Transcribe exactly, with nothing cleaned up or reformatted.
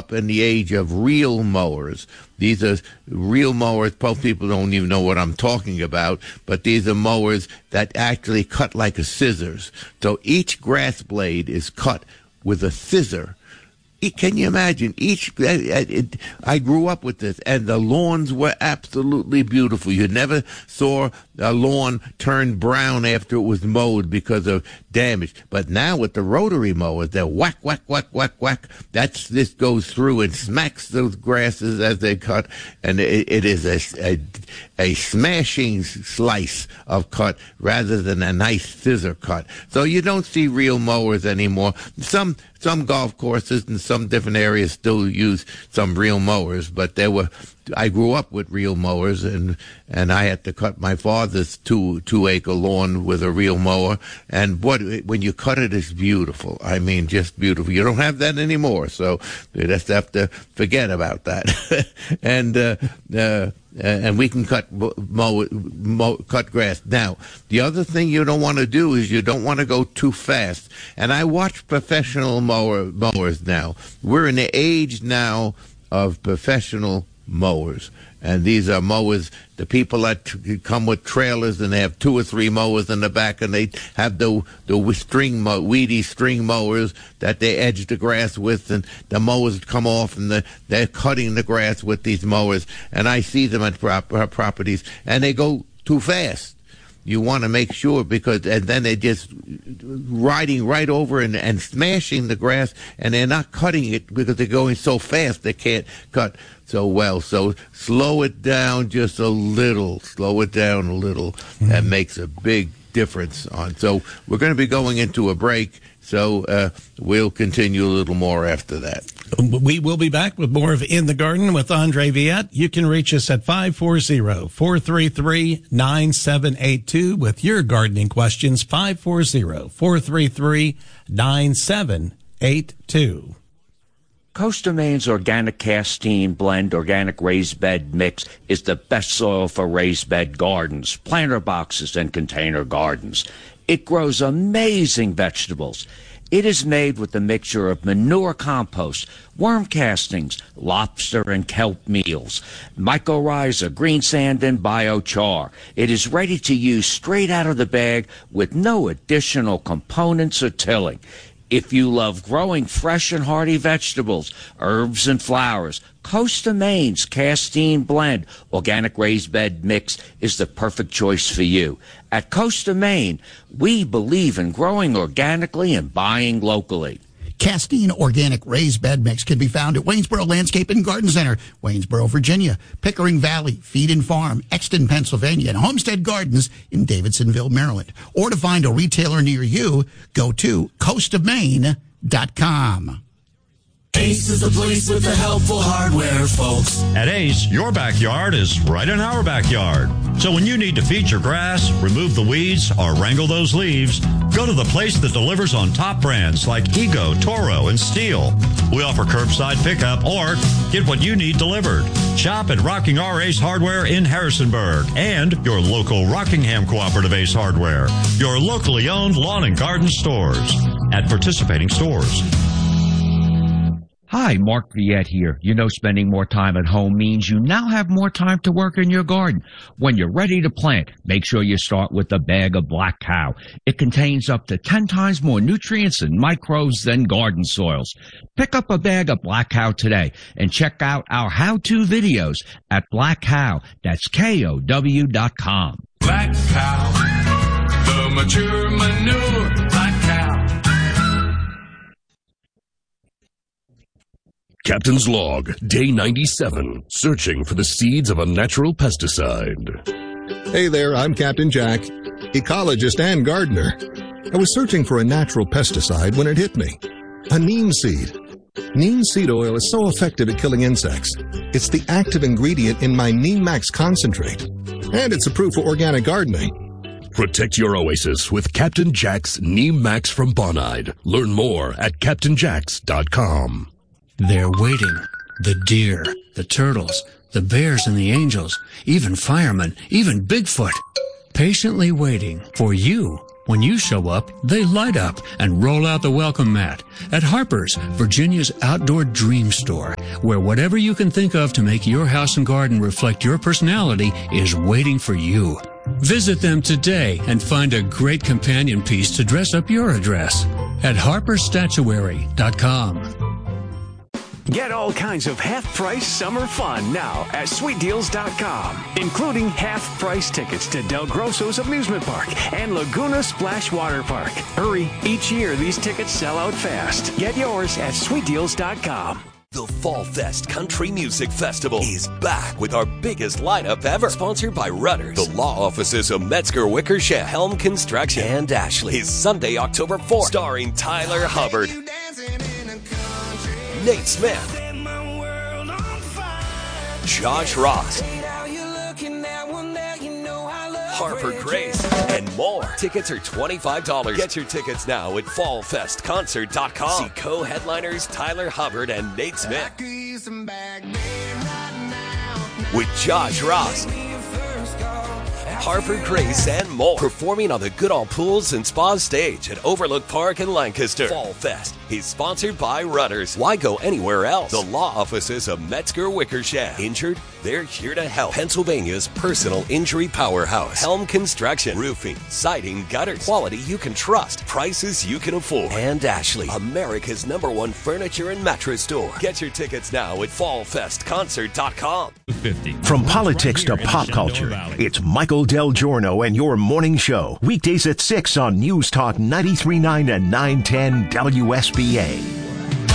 up in the age of reel mowers. These are reel mowers. Most people don't even know what I'm talking about, but these are mowers that actually cut like a scissors. So each grass blade is cut with a scissor. Can you imagine? Each it, I grew up with this, and the lawns were absolutely beautiful. You never saw a lawn turn brown after it was mowed because of damage. But now with the rotary mowers, they're whack, whack, whack, whack, whack. That's this goes through and smacks those grasses as they cut, and it, it is a, a a smashing slice of cut rather than a nice scissor cut. So you don't see real mowers anymore. Some some golf courses and some different areas still use some real mowers, but there were. I grew up with real mowers, and and I had to cut my father's two two acre lawn with a real mower. And what when you cut it, it's beautiful. I mean, just beautiful. You don't have that anymore, so you just have to forget about that. and uh, uh, and we can cut mow, mow, cut grass. Now, the other thing you don't want to do is you don't want to go too fast. And I watch professional mower mowers now. We're in the age now of professional mowers, and these are mowers, the people that come with trailers and they have two or three mowers in the back, and they have the the string mow, weedy string mowers that they edge the grass with, and the mowers come off, and the, they're cutting the grass with these mowers. And I see them at prop, properties, and they go too fast. You want to make sure, because and then they're just riding right over and, and smashing the grass, and they're not cutting it because they're going so fast they can't cut so well. So slow it down just a little, slow it down a little. Mm-hmm. That makes a big difference. On so we're going to be going into a break. So uh, we'll continue a little more after that. We will be back with more of In the Garden with Andre Viette. You can reach us at five four zero, four three three, nine seven eight two with your gardening questions, five four zero, four three three, nine seven eight two. Coast of Maine's Organic Castine Blend Organic Raised Bed Mix is the best soil for raised bed gardens, planter boxes, and container gardens. It grows amazing vegetables. It is made with a mixture of manure compost, worm castings, lobster and kelp meals, mycorrhiza, green sand, and biochar. It is ready to use straight out of the bag with no additional components or tilling. If you love growing fresh and hearty vegetables, herbs, and flowers, Coast of Maine's Castine Blend Organic Raised Bed Mix is the perfect choice for you. At Coast of Maine, we believe in growing organically and buying locally. Castine Organic Raised Bed Mix can be found at Waynesboro Landscape and Garden Center, Waynesboro, Virginia, Pickering Valley, Feed and Farm, Exton, Pennsylvania, and Homestead Gardens in Davidsonville, Maryland. Or to find a retailer near you, go to coast of maine dot com. Ace is the place with the helpful hardware, folks. At Ace, your backyard is right in our backyard. So when you need to feed your grass, remove the weeds, or wrangle those leaves, go to the place that delivers on top brands like Ego, Toro, and Steel. We offer curbside pickup or get what you need delivered. Shop at Rocking R Ace Hardware in Harrisonburg and your local Rockingham Cooperative Ace Hardware, your locally owned lawn and garden stores at participating stores. Hi, Mark Viette here. You know, spending more time at home means you now have more time to work in your garden. When you're ready to plant, make sure you start with a bag of Black Cow. It contains up to ten times more nutrients and microbes than garden soils. Pick up a bag of Black Cow today and check out our how-to videos at Black Cow. That's K O W dot com. Black Cow, the mature manure, Black Cow. Captain's Log, Day ninety-seven, searching for the seeds of a natural pesticide. Hey there, I'm Captain Jack, ecologist and gardener. I was searching for a natural pesticide when it hit me. A neem seed. Neem seed oil is so effective at killing insects. It's the active ingredient in my Neem Max concentrate. And it's approved for organic gardening. Protect your oasis with Captain Jack's Neem Max from Bonide. Learn more at captain jacks dot com. They're waiting. The deer, the turtles, the bears and the angels, even firemen, even Bigfoot. Patiently waiting for you. When you show up, they light up and roll out the welcome mat. At Harper's, Virginia's outdoor dream store, where whatever you can think of to make your house and garden reflect your personality is waiting for you. Visit them today and find a great companion piece to dress up your address at harper statuary dot com. Get all kinds of half-price summer fun now at sweet deals dot com, including half-price tickets to Del Grosso's Amusement Park and Laguna Splash Water Park. Hurry, each year these tickets sell out fast. Get yours at sweet deals dot com. The Fall Fest Country Music Festival is back with our biggest lineup ever. Sponsored by Rudders, the law offices of Metzger Wickersham, Helm Construction, and Ashley. Is Sunday, October fourth, starring Tyler Hubbard, Nate Smith, Josh Ross, Harper Grace, and more. Tickets are twenty-five dollars. Get your tickets now at fall fest concert dot com. See co-headliners Tyler Hubbard and Nate Smith with Josh Ross, Harper Grace, and more. Performing on the Goodall Pools and Spa stage at Overlook Park in Lancaster. Fall Fest is sponsored by Rudders. Why go anywhere else? The law offices of Metzger Wickersham. Injured? They're here to help. Pennsylvania's personal injury powerhouse. Helm Construction. Roofing, siding, gutters. Quality you can trust. Prices you can afford. And Ashley, America's number one furniture and mattress store. Get your tickets now at fall fest concert dot com. From politics to pop culture, it's Michael Del Giorno and your morning show. Weekdays at six on News Talk ninety-three point nine and nine ten W S B A.